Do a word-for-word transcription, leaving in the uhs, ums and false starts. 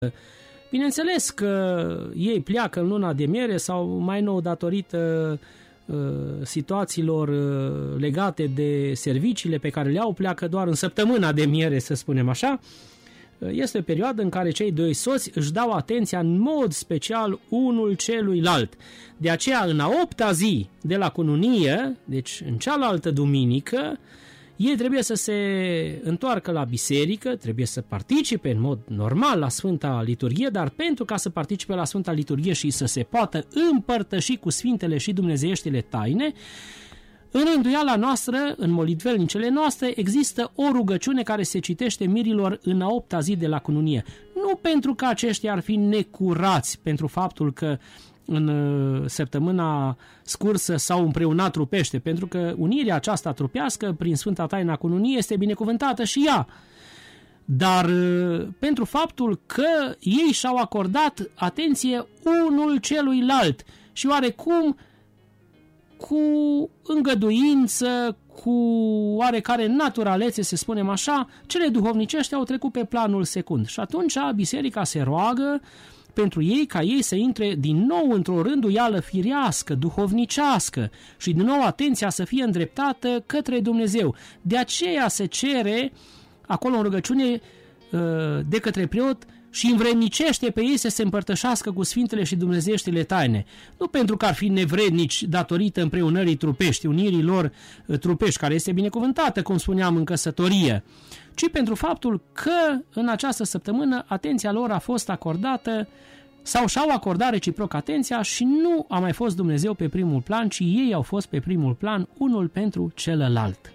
Bineînțeles că ei pleacă în luna de miere sau mai nou datorită uh, situațiilor uh, legate de serviciile pe care le au, pleacă doar în săptămâna de miere, să spunem așa. Este o perioadă în care cei doi soți își dau atenția în mod special unul celuilalt. De aceea, în a opta zi de la cununie, deci în cealaltă duminică, ei trebuie să se întoarcă la biserică, trebuie să participe în mod normal la Sfânta Liturghie, dar pentru ca să participe la Sfânta Liturghie și să se poată împărtăși cu Sfintele și Dumnezeieștile taine, în rânduiala noastră, în molitvelnicele noastre, există o rugăciune care se citește mirilor în a opta zi de la cununie. Nu pentru că aceștia ar fi necurați pentru faptul că în săptămâna scursă s-au împreunat trupește, pentru că unirea aceasta trupească prin Sfânta Taina Cununiei este binecuvântată și ea, dar pentru faptul că ei și-au acordat atenție unul celuilalt și oarecum cu îngăduință, cu oarecare naturalețe, să spunem așa, cele duhovnicești au trecut pe planul secund. Și atunci biserica se roagă pentru ei ca ei să intre din nou într-o rânduială firească, duhovnicească și din nou atenția să fie îndreptată către Dumnezeu. De aceea se cere acolo în rugăciune de către preot și învrednicește pe ei să se împărtășească cu Sfintele și Dumnezeieștile taine. Nu pentru că ar fi nevrednici datorită împreunării trupești, unirii lor trupești, care este binecuvântată, cum spuneam, în căsătorie, ci pentru faptul că în această săptămână atenția lor a fost acordată sau și-au acordat reciproc atenția și nu a mai fost Dumnezeu pe primul plan, ci ei au fost pe primul plan unul pentru celălalt.